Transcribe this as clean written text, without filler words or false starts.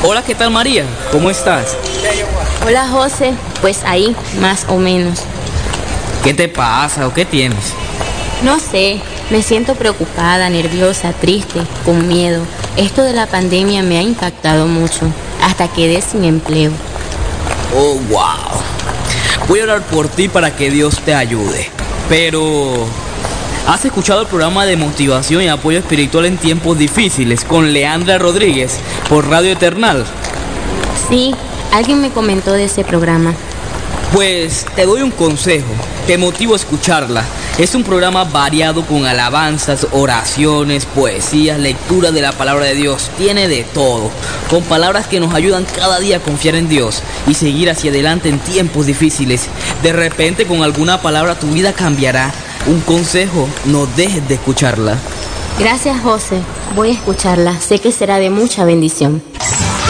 Hola, ¿qué tal, María? ¿Cómo estás? Hola José, pues ahí, más o menos. ¿Qué te pasa o qué tienes? No sé, me siento preocupada, nerviosa, triste, con miedo. Esto de la pandemia me ha impactado mucho, hasta quedé sin empleo. Oh, wow. Voy a orar por ti para que Dios te ayude. Pero, ¿has escuchado el programa de motivación y apoyo espiritual en tiempos difíciles con Leandra Rodríguez por Radio Eternal? Sí, alguien me comentó de ese programa. Pues te doy un consejo, te motivo a escucharla. Es un programa variado con alabanzas, oraciones, poesías, lectura de la palabra de Dios. Tiene de todo, con palabras que nos ayudan cada día a confiar en Dios y seguir hacia adelante en tiempos difíciles. De repente con alguna palabra tu vida cambiará. Un consejo, no dejes de escucharla. Gracias José, voy a escucharla, sé que será de mucha bendición.